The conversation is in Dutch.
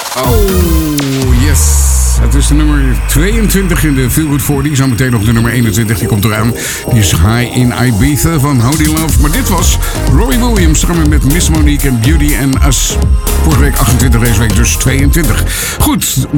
Oh, yes. Het is de nummer 22 in de Feel Good 40. Zometeen nog de nummer 21, die komt eraan. Die is High in Ibiza van Howdy Love. Maar dit was Robbie Williams samen met Miss Monique en Beauty and Us. Vorige week 28, deze week dus 22. Goed,